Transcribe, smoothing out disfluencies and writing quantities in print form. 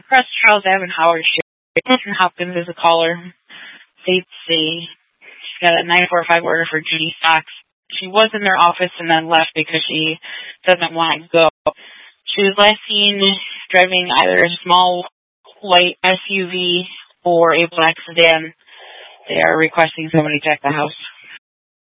Press Charles Evan Howard Jason Hopkins is a caller. States C. She's got a 945 order for Judy Stocks. She was in their office and then left because she doesn't want to go. She was last seen driving either a small white SUV or a black sedan. They are requesting somebody check the house.